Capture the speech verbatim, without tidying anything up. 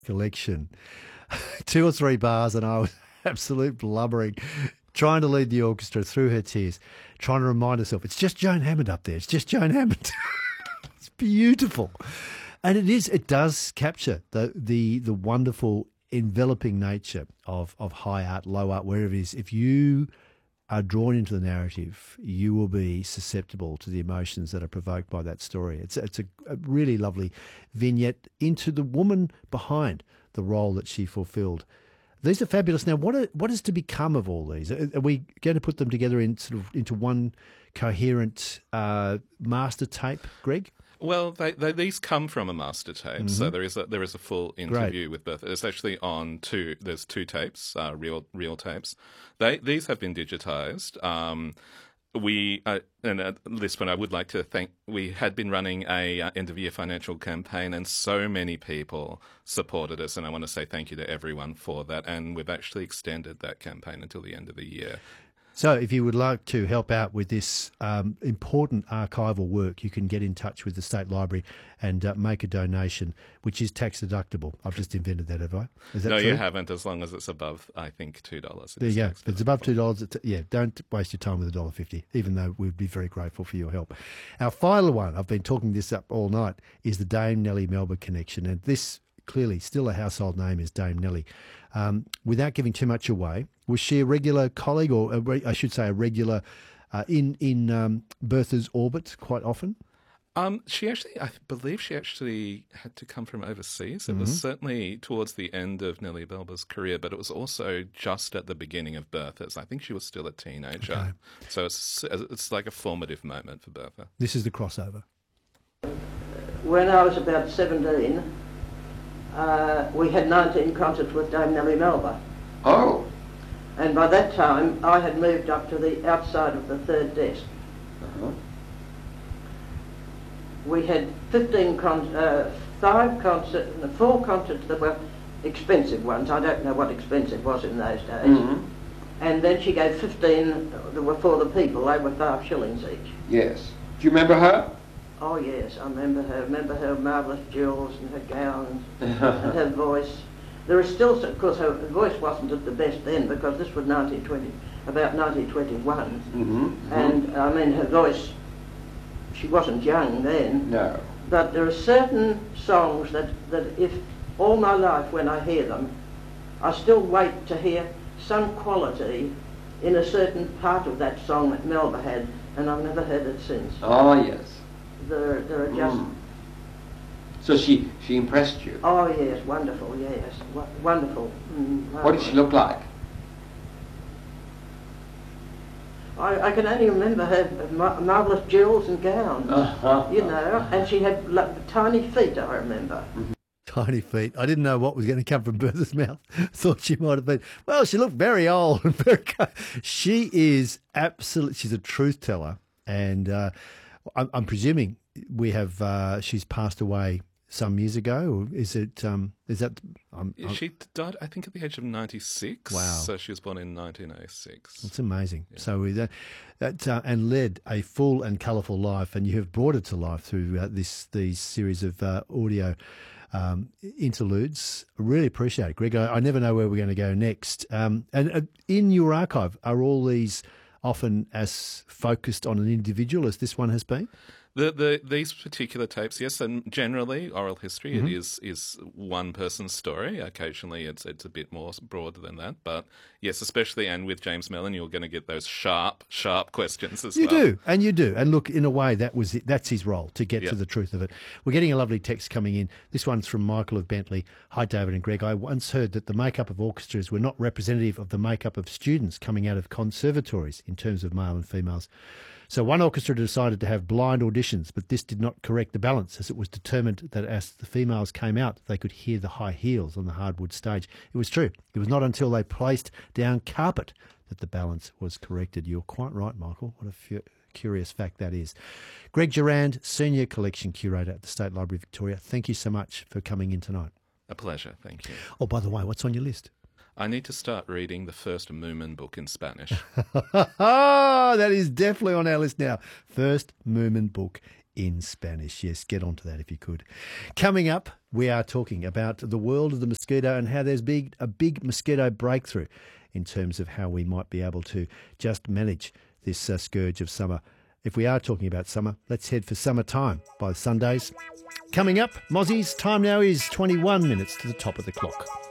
collection. Two or three bars and I was absolute blubbering, trying to lead the orchestra through her tears, trying to remind herself, it's just Joan Hammond up there. It's just Joan Hammond. It's beautiful. And it is, it does capture the the the wonderful enveloping nature of, of high art, low art, wherever it is. If you are drawn into the narrative, you will be susceptible to the emotions that are provoked by that story. It's, it's a, a really lovely vignette into the woman behind the role that she fulfilled. These are fabulous. Now, what are, what is to become of all these? Are, are we going to put them together in sort of into one coherent uh, master tape, Greg? Well, they, they, these come from a master tape, mm-hmm. so there is a, there is a full interview Great. with Bertha. It's actually on two. There's two tapes, uh, real real tapes. They these have been digitised. Um, we uh, and at this point, I would like to thank. We had been running a uh, end of year financial campaign, and so many people supported us, and I want to say thank you to everyone for that. And we've actually extended that campaign until the end of the year. So if you would like to help out with this um, important archival work, you can get in touch with the State Library and uh, make a donation, which is tax deductible. I've just invented that, have I? Is that no, true? you haven't, as long as it's above, I think, two dollars. There you go. If it's above two dollars, it's, yeah, don't waste your time with one dollar fifty, even though we'd be very grateful for your help. Our final one, I've been talking this up all night, is the Dame Nellie Melba connection. And this, clearly, still a household name, is Dame Nellie. Um, without giving too much away, was she a regular colleague, or a re- I should say a regular uh, in in um, Bertha's orbit quite often? Um, she actually, I believe she actually had to come from overseas. It Mm-hmm. was certainly towards the end of Nellie Melba's career, but it was also just at the beginning of Bertha's. I think she was still a teenager. Okay. So it's, it's like a formative moment for Bertha. This is the crossover. When I was about seventeen, uh, we had nineteen concerts with Dame Nellie Melba. Oh. And by that time, I had moved up to the outside of the third desk. Uh-huh. We had fifteen con- uh, five concerts, four concerts that were expensive ones. I don't know what expensive was in those days. Mm-hmm. And then she gave fifteen that were for the people. They were five shillings each. Yes. Do you remember her? Oh yes, I remember her. Remember her marvellous jewels and her gowns and her voice. There is still, of course, her voice wasn't at the best then, because this was nineteen twenty, about nineteen twenty-one. Mm-hmm. Mm-hmm. And I mean, her voice, she wasn't young then. No. But there are certain songs that, that if all my life when I hear them, I still wait to hear some quality in a certain part of that song that Melba had, and I've never heard it since. Oh, yes. There, there are just... Mm. So she, she impressed you? Oh yes, wonderful, yes, w- wonderful. Mm, What did she look like? I, I can only remember her mar- marvellous jewels and gowns, Uh-huh. you know, and she had lo- tiny feet, I remember. Tiny feet. I didn't know what was going to come from Bertha's mouth. Thought she might have been, well, she looked very old and very. She is absolutely. She's a truth teller, and uh, I'm, I'm presuming we have. Uh, she's passed away some years ago, or is it? Um, is that? I'm, I'm, She died, I think, at the age of ninety-six. Wow. So she was born in nineteen oh six. It's amazing. Yeah. So we, that, that uh, and led a full and colourful life, and you have brought it to life through uh, this these series of uh, audio um, interludes. I really appreciate it, Greg. I, I never know where we're going to go next. Um, and uh, in your archive, are all these often as focused on an individual as this one has been? The, the these particular tapes, yes, and generally oral history, Mm-hmm. it is is one person's story. Occasionally, it's it's a bit more broad than that, but yes, especially and with James Mellon, you're going to get those sharp, sharp questions as You well. You do, and you do, and look, in a way, that was it. That's his role, to get Yep. to the truth of it. We're getting a lovely text coming in. This one's from Michael of Bentley. Hi, David and Greg. I once heard that the makeup of orchestras were not representative of the makeup of students coming out of conservatories in terms of male and females. So one orchestra decided to have blind auditions, but this did not correct the balance, as it was determined that as the females came out, they could hear the high heels on the hardwood stage. It was true. It was not until they placed down carpet that the balance was corrected. You're quite right, Michael. What a fu- curious fact that is. Greg Durand, Senior Collection Curator at the State Library Victoria, thank you so much for coming in tonight. A pleasure, thank you. Oh, by the way, what's on your list? I need to start reading the first Moomin book in Spanish. That is definitely on our list now. First Moomin book in Spanish. Yes, get onto that if you could. Coming up, we are talking about the world of the mosquito and how there's big a big mosquito breakthrough in terms of how we might be able to just manage this uh, scourge of summer. If we are talking about summer, let's head for Summertime by Sundays. Coming up, Mozzies, time now is twenty-one minutes to the top of the clock.